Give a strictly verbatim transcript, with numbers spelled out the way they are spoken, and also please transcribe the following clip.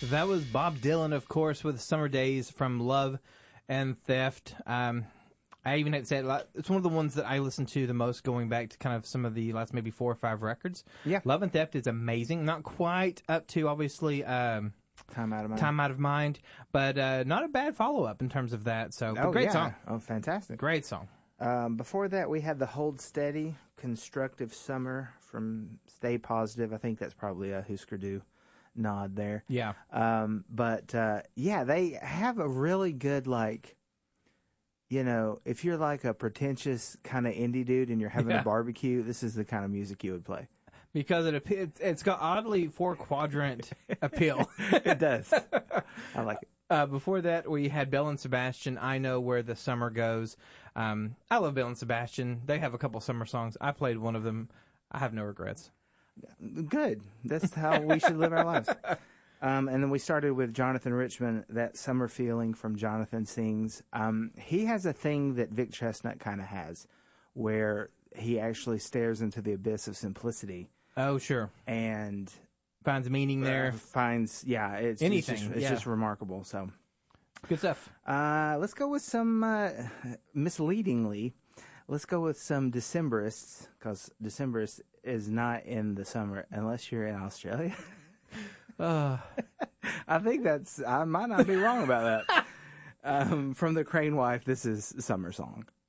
That was Bob Dylan, of course, with Summer Days from Love and Theft. Um, I even had to say it, it's one of the ones that I listen to the most going back to kind of some of the last maybe four or five records. Yeah. Love and Theft is amazing. Not quite up to, obviously, um, Time Out of Mind. Time Out of Mind, but uh, not a bad follow-up in terms of that. So, oh, great yeah. song. Oh, fantastic. Great song. Um, before that, we had the Hold Steady, Constructive Summer from Stay Positive. I think that's probably a Husker Du nod there. Yeah. Um, but, uh, yeah, they have a really good, like, you know, if you're like a pretentious kind of indie dude and you're having Yeah. a barbecue, this is the kind of music you would play. Because it appe- it's, it's got oddly four-quadrant appeal. It does. I like it. Uh, before that, we had Belle and Sebastian, I Know Where the Summer Goes. Um, I love Belle and Sebastian. They have a couple summer songs. I played one of them. I have no regrets. Good. That's how we should live our lives. Um, and then we started with Jonathan Richman, That Summer Feeling from Jonathan Sings. Um, he has a thing that Vic Chestnut kind of has, where he actually stares into the abyss of simplicity Oh, sure. and Finds meaning there. uh, finds, yeah, it's, Anything, it's, just, it's yeah. just remarkable. So Good stuff. uh, let's go with some, uh, misleadingly, let's go with some Decemberists, because Decemberist is not in the summer unless you're in Australia. Uh, I think that's, I might not be wrong about that. Um, from the Crane Wife, this is Summer Song.